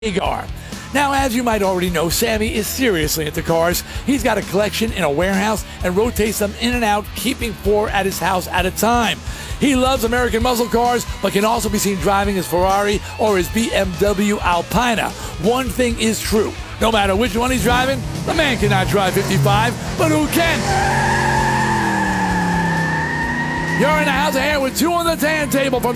Hagar. Now, as you might already know, Sammy is seriously into cars. He's got a collection in a warehouse and rotates them in and out, keeping 4 at his house at a time. He loves American muscle cars, but can also be seen driving his Ferrari or his BMW Alpina. One thing is true. No matter which one he's driving, the man cannot drive 55, but who can? You're in the house of hair with 2 on the tan table from